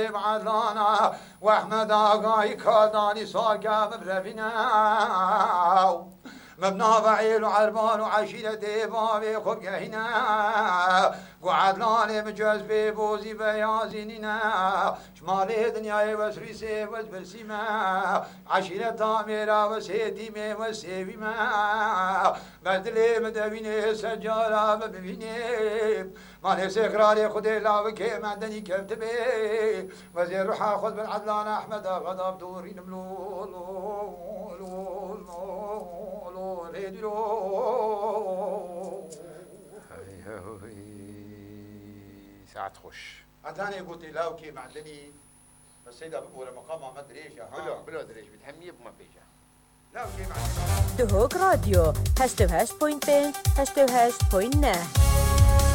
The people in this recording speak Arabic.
عدلانا واحمد آقای کادانی ساقا ببرفنا مبنا فعيل وعربان وعشيرة ديبابي خب جهنا وعدلان بجوز بيبوزي بيازيننا شمالي دنياي وسريسي وزبرسيما عشيرة تاميرا وسيديمي وسيبيما بدلي مدويني سجارة ببيني مالي سكراري خدي لاوكي مدني كفتبي وزير روحا خذ بالعدلان أحمد غضب دورين ساعة تخش عدلاني قلت لاوكي معدني السيدة بقول مقامها ما دريجة بلو دريج بتهميه بما بيجا لاوكي معدني De Hoog Radio 88.5 88.9